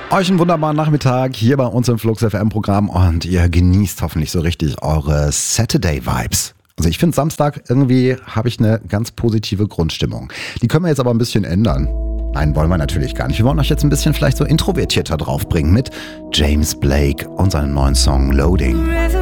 Euch einen wunderbaren Nachmittag hier bei uns im Flux FM Programm und ihr genießt hoffentlich so richtig eure Saturday Vibes. Also ich finde Samstag irgendwie habe ich eine ganz positive Grundstimmung. Die können wir jetzt aber ein bisschen ändern. Nein, wollen wir natürlich gar nicht. Wir wollen euch jetzt ein bisschen vielleicht so introvertierter draufbringen mit James Blake und seinem neuen Song Loading.